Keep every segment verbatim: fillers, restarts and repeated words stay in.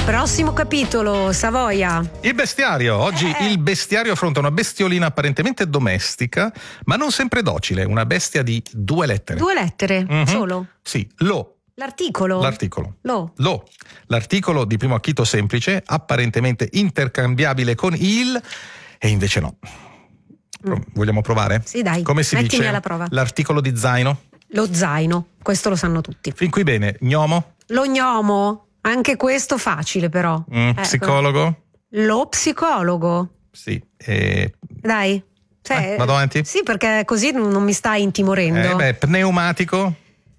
Prossimo capitolo, Savoia. Il bestiario. Oggi eh. il bestiario affronta una bestiolina apparentemente domestica, ma non sempre docile, una bestia di due lettere. Due lettere, mm-hmm. solo? Sì, lo. L'articolo? L'articolo. Lo. Lo. L'articolo di primo acchito semplice, apparentemente intercambiabile con il, e invece no. Mm. Vogliamo provare? Sì, dai. Come si Mettimi dice? alla prova. L'articolo di zaino? Lo zaino, questo lo sanno tutti. Fin qui bene. Gnomo? Lo gnomo. Anche questo facile però. Mm, ecco. Psicologo? Lo psicologo. Sì. E... Dai. Cioè, eh, vado avanti? Sì, perché così non mi stai intimorendo. Eh, beh, pneumatico?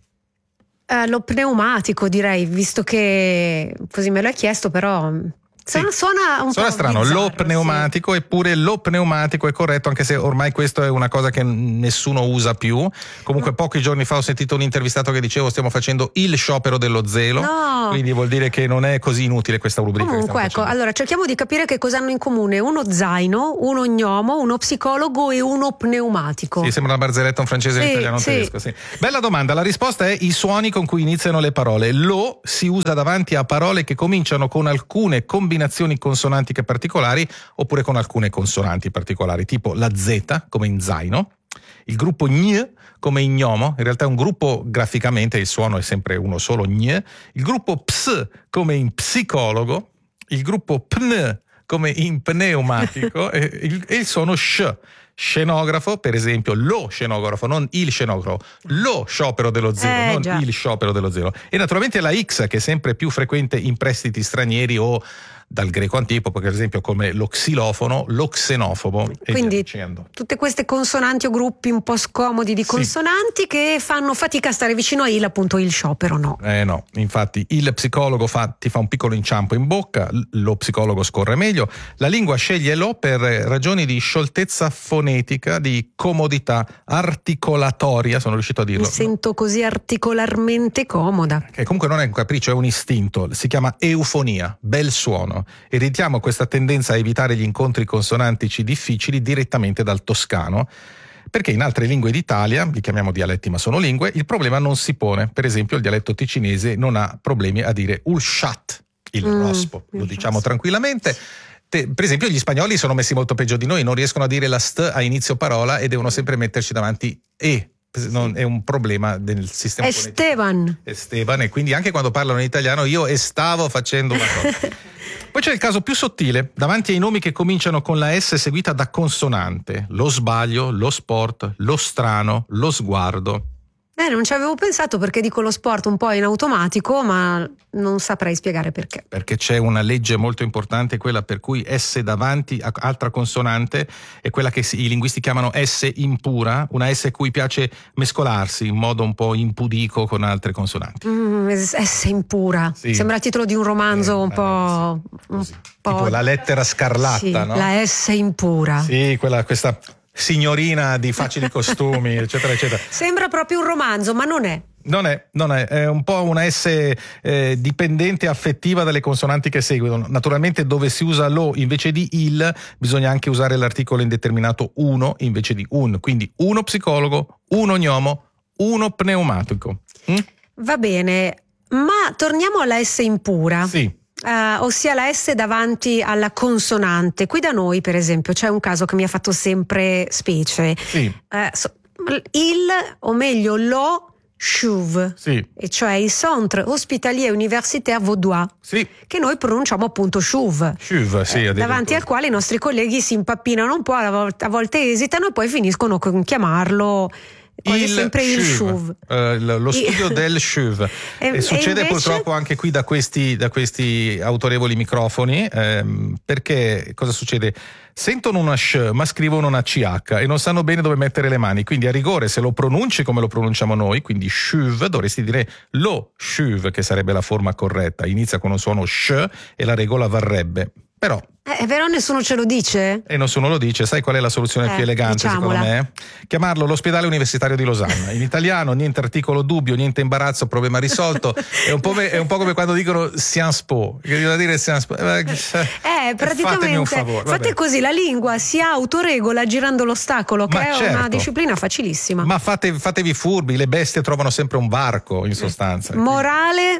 Eh, lo pneumatico direi, visto che così me l'hai chiesto, però... Sì. Suona un Suona po' strano, bizzarro, lo pneumatico, sì. Eppure lo pneumatico è corretto, anche se ormai questo è una cosa che nessuno usa più. Comunque no. Pochi giorni fa ho sentito un intervistato che diceva stiamo facendo il sciopero dello zelo, no. Quindi vuol dire che non è così inutile questa rubrica. Comunque ecco, facendo. Allora cerchiamo di capire che cosa hanno in comune uno zaino, uno gnomo, uno psicologo e uno pneumatico. Sì, sembra una barzelletta un francese e sì, un italiano un sì. tedesco. Sì. Bella domanda, la risposta è i suoni con cui iniziano le parole. Lo si usa davanti a parole che cominciano con alcune combinazioni consonantiche particolari oppure con alcune consonanti particolari, tipo la Z come in zaino, il gruppo gn come in gnomo, in realtà è un gruppo graficamente, il suono è sempre uno solo gn, il gruppo ps come in psicologo, il gruppo pn come in pneumatico e, il, e il suono sh. Scenografo, per esempio, lo scenografo, non il scenografo, lo sciopero dello zero, eh, non già. il sciopero dello zero. E naturalmente la X, che è sempre più frequente in prestiti stranieri o dal greco antico, per esempio come lo xilofono, lo xenofobo. Quindi tutte queste consonanti o gruppi un po' scomodi di consonanti sì. che fanno fatica a stare vicino a il, appunto il sciopero no. Eh no, infatti il psicologo fa, ti fa un piccolo inciampo in bocca, lo psicologo scorre meglio, la lingua sceglie lo per ragioni di scioltezza fonetica, di comodità articolatoria, sono riuscito a dirlo. Mi sento così articolarmente comoda. Che comunque non è un capriccio, è un istinto, si chiama eufonia, bel suono. Ereditiamo questa tendenza a evitare gli incontri consonantici difficili direttamente dal toscano, perché in altre lingue d'Italia, li chiamiamo dialetti ma sono lingue, il problema non si pone. Per esempio il dialetto ticinese non ha problemi a dire ul shat, il mm, rospo, lo diciamo tranquillamente. Te, per esempio gli spagnoli sono messi molto peggio di noi, non riescono a dire la st a inizio parola e devono sempre metterci davanti e. Non è un problema del sistema Esteban Esteban e quindi anche quando parlano in italiano io e stavo facendo una cosa. Poi c'è il caso più sottile, davanti ai nomi che cominciano con la S seguita da consonante, lo sbaglio, lo sport, lo strano, lo sguardo. Eh, non ci avevo pensato perché dico lo sport un po' in automatico, ma non saprei spiegare perché. Perché c'è una legge molto importante, quella per cui S davanti a altra consonante è quella che i linguisti chiamano S impura, una S a cui piace mescolarsi in modo un po' impudico con altre consonanti. Mm, S impura, sì. Sembra il titolo di un romanzo eh, un, po', sì. un po'... Tipo La lettera scarlatta, sì, no? La S impura. Sì, quella, questa... signorina di facili costumi, eccetera, eccetera. Sembra proprio un romanzo, ma non è. Non è, non è, è un po' una S eh, dipendente affettiva dalle consonanti che seguono. Naturalmente dove si usa lo invece di il, bisogna anche usare l'articolo indeterminato uno invece di un. Quindi uno psicologo, uno gnomo, uno pneumatico. Mm? Va bene, ma torniamo alla S impura. Sì. Uh, ossia la S davanti alla consonante. Qui da noi, per esempio, c'è un caso che mi ha fatto sempre specie. Sì. Uh, so, il, o meglio, lo C U V, sì. E cioè il Centre Hospitalier Universitaire Vaudois, sì. Che noi pronunciamo appunto C U V, C U V sì, eh, davanti al quale i nostri colleghi si impappinano un po', a volte, a volte esitano e poi finiscono con chiamarlo quasi sempre il C U V, uh, lo studio del C U V e, e succede e invece... purtroppo anche qui da questi, da questi autorevoli microfoni, ehm, perché cosa succede? Sentono una sh ma scrivono una ch e non sanno bene dove mettere le mani, quindi a rigore se lo pronunci come lo pronunciamo noi, quindi C U V, dovresti dire lo C U V, che sarebbe la forma corretta, inizia con un suono sh e la regola varrebbe, però Eh, però nessuno ce lo dice? E nessuno lo dice. Sai qual è la soluzione eh, più elegante diciamola. secondo me? Chiamarlo l'ospedale universitario di Losanna. In italiano niente articolo dubbio, niente imbarazzo, problema risolto. È un po', è un po' come quando dicono Sciences Po, che devo dire Sciences Po. Eh, eh praticamente un favore, fate così, la lingua si autoregola girando l'ostacolo, che Ma è certo. una disciplina facilissima. Ma fate, fatevi furbi, le bestie trovano sempre un varco in sostanza. Morale?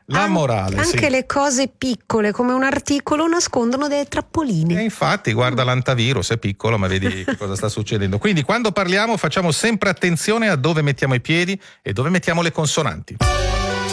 La An- morale, anche sì. le cose piccole come un articolo nascondono delle trappoline. E infatti guarda l'antivirus, è piccolo ma vedi che cosa sta succedendo. Quindi quando parliamo facciamo sempre attenzione a dove mettiamo i piedi e dove mettiamo le consonanti.